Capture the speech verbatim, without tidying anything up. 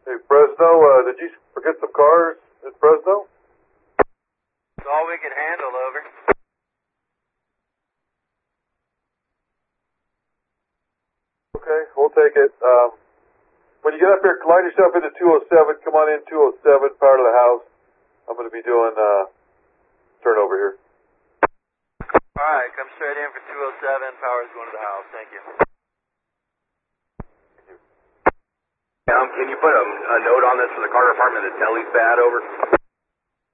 Hey, Fresno, uh, did you forget some cars in Fresno? It's all we can handle, over. Okay, we'll take it. Um, when you get up here, line yourself into two oh seven. Come on in two oh seven, power to the house. I'm going to be doing uh, turnover here. All right, come straight in for two oh seven. Power's going to the house. Thank you. Um, can you put a, a note on this for the car department that Telly's bad, over?